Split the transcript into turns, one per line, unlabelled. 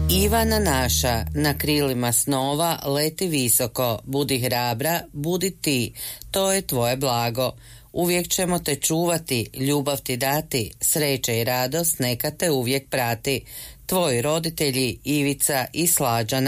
Ivana naša, na krilima snova leti visoko, budi hrabra, budi ti, to je tvoje blago. Uvijek ćemo te čuvati, ljubav ti dati, sreće i radost neka te uvijek prati. Tvoji roditelji Ivica i Slađana.